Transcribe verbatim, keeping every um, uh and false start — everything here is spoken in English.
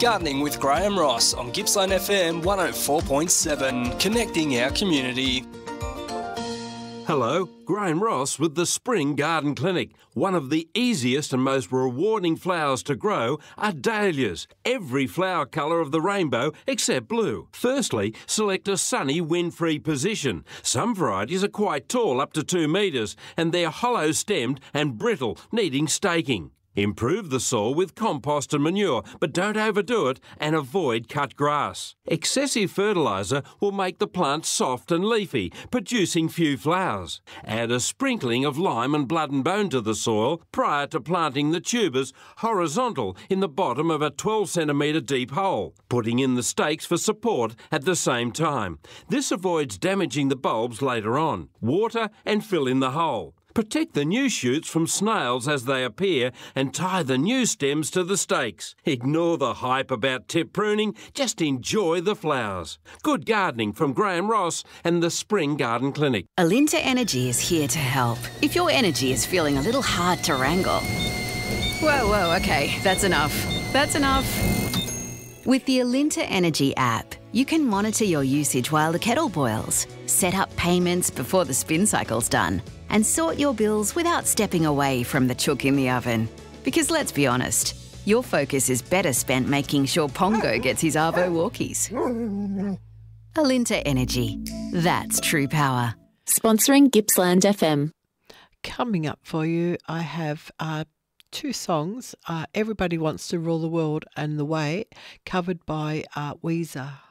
Gardening with Graham Ross on Gippsland F M one oh four point seven, connecting our community. Hello, Graham Ross with the Spring Garden Clinic. One of the easiest and most rewarding flowers to grow are dahlias. Every flower colour of the rainbow except blue. Firstly, select a sunny, wind-free position. Some varieties are quite tall, up to two metres, and they're hollow-stemmed and brittle, needing staking. Improve the soil with compost and manure, but don't overdo it and avoid cut grass. Excessive fertiliser will make the plant soft and leafy, producing few flowers. Add a sprinkling of lime and blood and bone to the soil prior to planting the tubers horizontal in the bottom of a twelve centimetre deep hole, putting in the stakes for support at the same time. This avoids damaging the bulbs later on. Water and fill in the hole. Protect the new shoots from snails as they appear and tie the new stems to the stakes. Ignore the hype about tip pruning, just enjoy the flowers. Good gardening from Graham Ross and the Spring Garden Clinic. Alinta Energy is here to help. If your energy is feeling a little hard to wrangle. Whoa, whoa, okay, that's enough. That's enough. With the Alinta Energy app, you can monitor your usage while the kettle boils, set up payments before the spin cycle's done, and sort your bills without stepping away from the chook in the oven. Because let's be honest, your focus is better spent making sure Pongo gets his Arvo walkies. Alinta Energy. That's true power. Sponsoring Gippsland F M. Coming up for you, I have uh, two songs. Uh, Everybody Wants to Rule the World and The Way, covered by uh, Weezer.